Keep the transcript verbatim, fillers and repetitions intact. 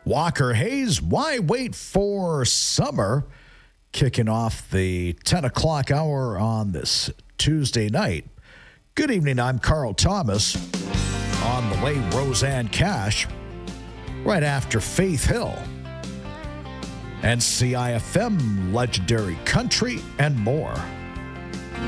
Walker Hayes, why wait for summer? Kicking off the ten o'clock hour on this Tuesday night. Good evening, I'm Carl Thomas. On the way, Roseanne Cash. Right after Faith Hill. And C I F M, Legendary Country, and more.